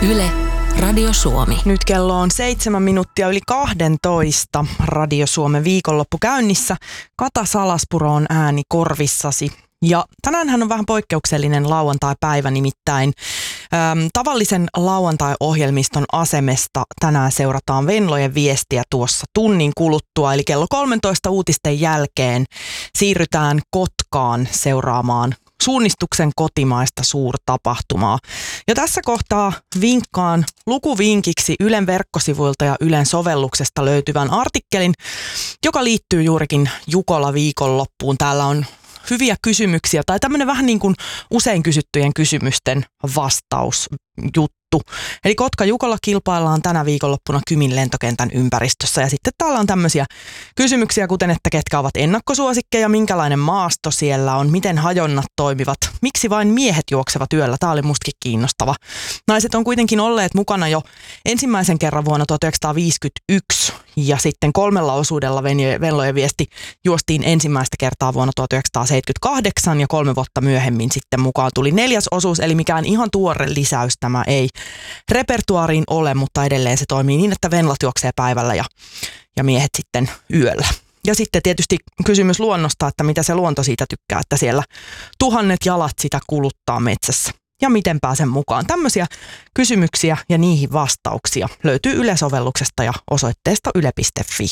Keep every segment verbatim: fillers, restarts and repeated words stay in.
Yle, Radio Suomi. Nyt kello on seitsemän minuuttia yli kahdentoista. Radio Suomen viikonloppu käynnissä. Kata Salaspuro on ääni korvissasi. Ja tänäänhän on vähän poikkeuksellinen lauantai-päivä, nimittäin äm, tavallisen lauantai-ohjelmiston asemesta tänään seurataan Venlojen viestiä tuossa tunnin kuluttua. Eli kello kolmetoista uutisten jälkeen siirrytään Kotkaan seuraamaan Suunnistuksen kotimaista suurtapahtumaa. Ja tässä kohtaa vinkkaan lukuvinkiksi Ylen verkkosivuilta ja Ylen sovelluksesta löytyvän artikkelin, joka liittyy juurikin Jukola viikonloppuun. Täällä on hyviä kysymyksiä tai tämmöinen vähän niin kuin usein kysyttyjen kysymysten vastausjuttu. Eli Kotka-Jukola kilpaillaan tänä viikonloppuna Kymin lentokentän ympäristössä. Ja sitten täällä on tämmöisiä kysymyksiä, kuten että ketkä ovat ennakkosuosikkeja, minkälainen maasto siellä on, miten hajonnat toimivat, miksi vain miehet juoksevat yöllä. Tämä oli mustakin kiinnostava. Naiset on kuitenkin olleet mukana jo ensimmäisen kerran vuonna tuhatyhdeksänsataaviisikymmentäyksi ja sitten kolmella osuudella Venlojen viesti juostiin ensimmäistä kertaa vuonna tuhatyhdeksänsataaseitsemänkymmentäkahdeksan ja kolme vuotta myöhemmin sitten mukaan tuli neljäs osuus, eli mikään ihan tuore lisäys tämä ei repertuaariin ole, mutta edelleen se toimii niin, että venlat juoksee päivällä ja, ja miehet sitten yöllä. Ja sitten tietysti kysymys luonnosta, että mitä se luonto siitä tykkää, että siellä tuhannet jalat sitä kuluttaa metsässä. Ja miten pääsen mukaan? Tämmöisiä kysymyksiä ja niihin vastauksia löytyy Yle-sovelluksesta ja osoitteesta yle piste fi.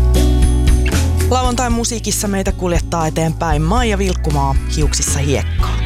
Lauantain musiikissa meitä kuljettaa eteenpäin Maija Vilkkumaa Hiuksissa hiekkaa.